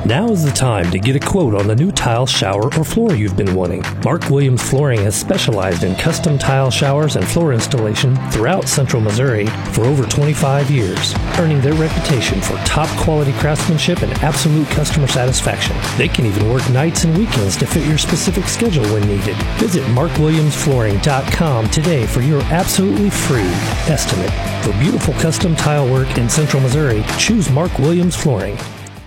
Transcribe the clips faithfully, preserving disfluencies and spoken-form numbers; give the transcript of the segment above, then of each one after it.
Now is the time to get a quote on the new tile, shower, or floor you've been wanting. Mark Williams Flooring has specialized in custom tile showers and floor installation throughout Central Missouri for over twenty-five years, earning their reputation for top quality craftsmanship and absolute customer satisfaction. They can even work nights and weekends to fit your specific schedule when needed. Visit mark williams flooring dot com today for your absolutely free estimate. For beautiful custom tile work in Central Missouri, choose Mark Williams Flooring.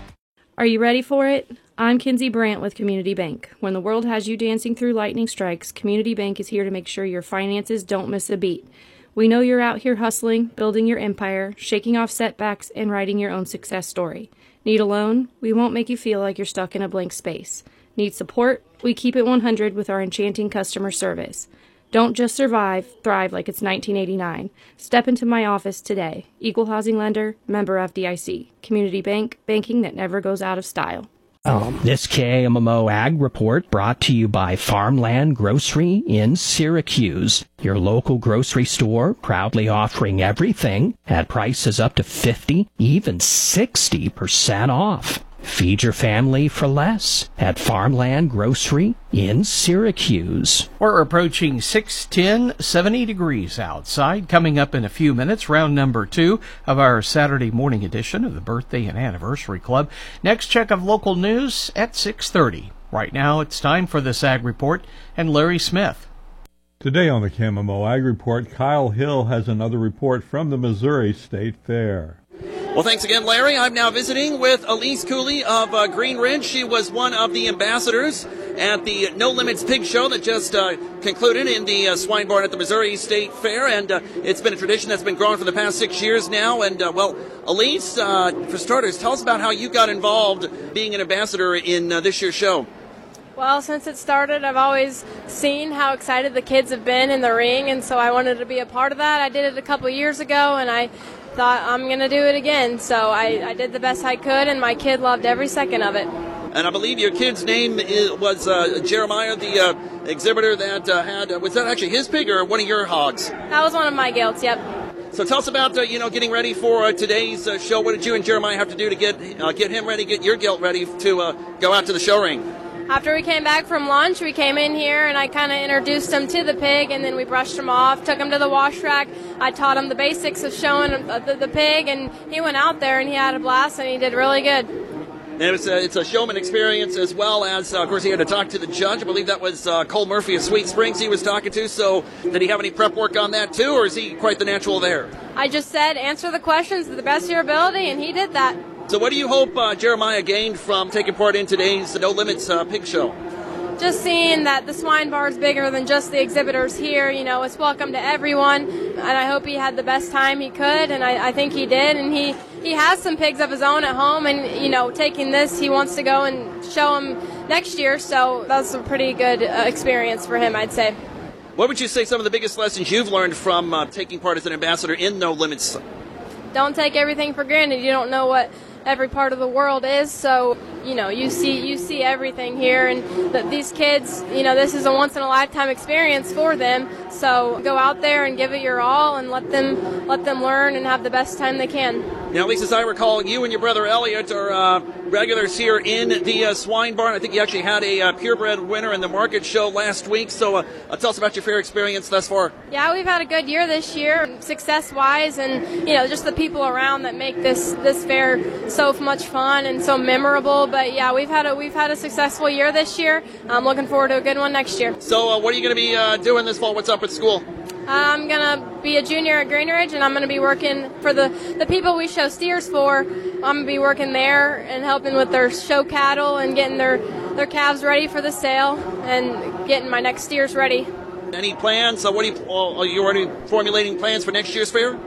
Are you ready for it? I'm Kinsey Brandt with Community Bank. When the world has you dancing through lightning strikes, Community Bank is here to make sure your finances don't miss a beat. We know you're out here hustling, building your empire, shaking off setbacks, and writing your own success story. Need a loan? We won't make you feel like you're stuck in a blank space. Need support? We keep it one hundred with our enchanting customer service. Don't just survive, thrive like it's nineteen eighty-nine. Step into my office today. Equal housing lender, member F D I C. Community Bank, banking that never goes out of style. Um, this K M M O Ag Report brought to you by Farmland Grocery in Syracuse, your local grocery store proudly offering everything at prices up to fifty, even sixty percent off. Feed your family for less at Farmland Grocery in Syracuse. We're approaching six ten, seventy degrees outside. Coming up in a few minutes, round number two of our Saturday morning edition of the Birthday and Anniversary Club. Next check of local news at six thirty. Right now, it's time for this Ag Report and Larry Smith. Today on the K M M O Ag Report, Kyle Hill has another report from the Missouri State Fair. Well, thanks again, Larry. I'm now visiting with Elise Cooley of uh, Green Ridge. She was one of the ambassadors at the No Limits Pig Show that just uh, concluded in the uh, swine barn at the Missouri State Fair, and uh, it's been a tradition that's been growing for the past six years now. And, uh, well, Elise, uh, for starters, tell us about how you got involved being an ambassador in uh, this year's show. Well, since it started, I've always seen how excited the kids have been in the ring, and so I wanted to be a part of that. I did it a couple years ago, and I thought I'm going to do it again. So I, I did the best I could, and my kid loved every second of it. And I believe your kid's name is, was uh, Jeremiah, the uh, exhibitor that uh, had, uh, was that actually his pig or one of your hogs? That was one of my gilts, yep. So tell us about, uh, you know, getting ready for uh, today's uh, show. What did you and Jeremiah have to do to get uh, get him ready, get your gilt ready to uh, go out to the show ring? After we came back from lunch, we came in here and I kind of introduced him to the pig, and then we brushed him off, took him to the wash rack. I taught him the basics of showing him the, the pig, and he went out there and he had a blast and he did really good. And it was a, it's a showman experience as well as, uh, of course, he had to talk to the judge. I believe that was uh, Cole Murphy of Sweet Springs he was talking to. So did he have any prep work on that too, or is he quite the natural there? I just said answer the questions to the best of your ability, and he did that. So what do you hope uh, Jeremiah gained from taking part in today's No Limits uh, Pig Show? Just seeing that the swine bar is bigger than just the exhibitors here. You know, it's welcome to everyone, and I hope he had the best time he could, and I, I think he did. And he, he has some pigs of his own at home, and, you know, taking this, he wants to go and show them next year, so that's a pretty good uh, experience for him, I'd say. What would you say some of the biggest lessons you've learned from uh, taking part as an ambassador in No Limits? Don't take everything for granted. You don't know what every part of the world is, so you know you see you see everything here, and the, these kids, you know, this is a once in a lifetime experience for them, so go out there and give it your all and let them let them learn and have the best time they can. Now, at least as I recall, you and your brother Elliot are uh, regulars here in the uh, swine barn. I think you actually had a uh, purebred winner in the market show last week, so uh, uh, tell us about your fair experience thus far. Yeah, we've had a good year this year, success-wise, and you know, just the people around that make this this fair so much fun and so memorable. But yeah, we've had a we've had a successful year this year. I'm looking forward to a good one next year. So, uh, what are you going to be uh, doing this fall? What's up at school? I'm going to be a junior at Green Ridge, and I'm going to be working for the, the people we show steers for. I'm going to be working there and helping with their show cattle and getting their, their calves ready for the sale and getting my next steers ready. Any plans? So what are you, are you already formulating plans for next year's fair?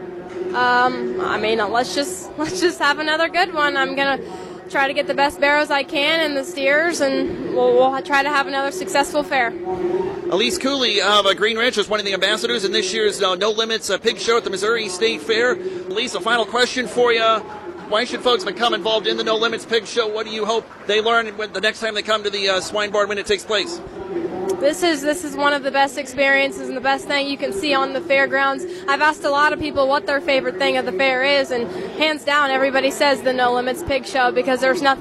Um, I mean, let's just let's just have another good one. I'm going to try to get the best barrows I can in the steers, and we'll, we'll try to have another successful fair. Elise Cooley of uh, Green Ridge was one of the ambassadors in this year's uh, No Limits uh, Pig Show at the Missouri State Fair. Elise, a final question for you. Why should folks become involved in the No Limits Pig Show? What do you hope they learn when, the next time they come to the uh, swine barn when it takes place? This is this is one of the best experiences and the best thing you can see on the fairgrounds. I've asked a lot of people what their favorite thing of the fair is, and hands down everybody says the No Limits Pig Show, because there's nothing